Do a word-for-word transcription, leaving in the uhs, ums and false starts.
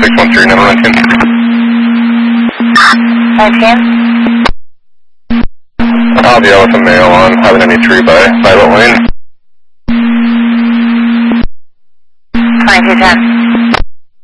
six one three, number nineteen. nineteen? I'll deal with a male on highway ninety-three by Violet Lane. twenty-two ten.